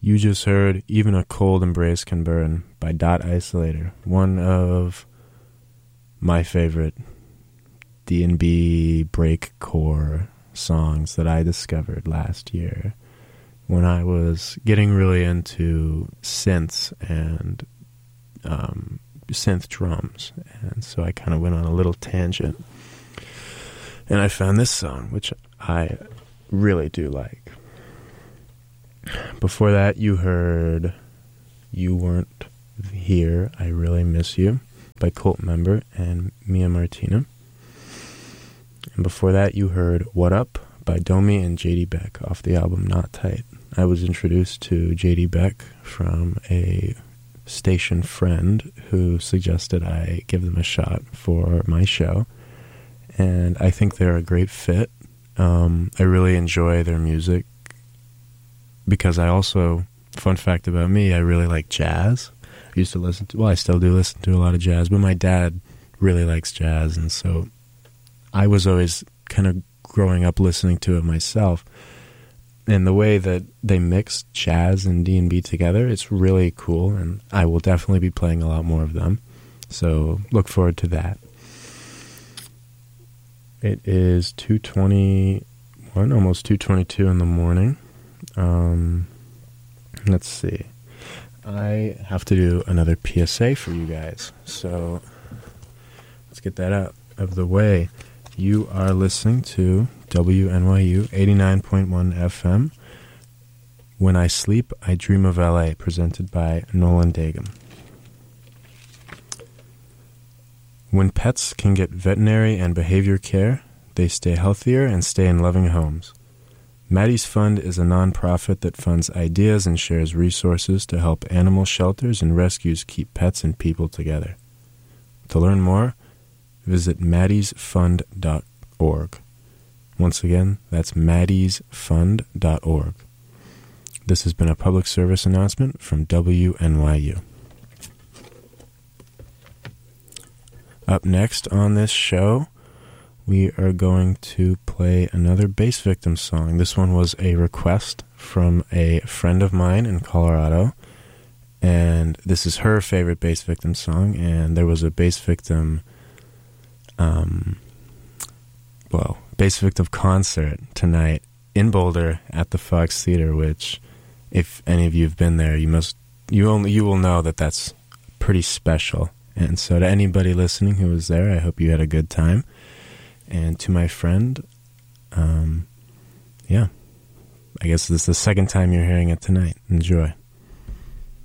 You just heard Even a Cold Embrace Can Burn by Dot Isolator, one of my favorite D&B breakcore songs that I discovered last year when I was getting really into synths and synth drums. And so I kind of went on a little tangent. And I found this song, which I really do like. Before that, you heard You Weren't Here, I Really Miss You by Cult Member and Mia Martina. And before that, you heard What Up by Domi and JD Beck off the album Not Tight. I was introduced to JD Beck from a station friend who suggested I give them a shot for my show. And I think they're a great fit. I really enjoy their music because I also, fun fact about me, I really like jazz. I used to listen to, well, I still do listen to a lot of jazz, but my dad really likes jazz, and so I was always kind of growing up listening to it myself. And the way that they mix jazz and D&B together, it's really cool, and I will definitely be playing a lot more of them. So look forward to that. It is 2:21, almost 2:22 in the morning. Let's see. I have to do another PSA for you guys, so let's get that out of the way. You are listening to WNYU 89.1 FM. When I Sleep, I Dream of LA, presented by Nolan Dagum. When pets can get veterinary and behavior care, they stay healthier and stay in loving homes. Maddie's Fund is a nonprofit that funds ideas and shares resources to help animal shelters and rescues keep pets and people together. To learn more, visit maddiesfund.org. Once again, that's maddiesfund.org. This has been a public service announcement from WNYU. Up next on this show, we are going to play another Bass Victim song. This one was a request from a friend of mine in Colorado, and this is her favorite Bass Victim song, and there was a Bass Victim Bass Victim concert tonight in Boulder at the Fox Theater, which, if any of you have been there, you will know that that's pretty special. And so to anybody listening who was there, I hope you had a good time. And to my friend, I guess this is the second time you're hearing it tonight. Enjoy.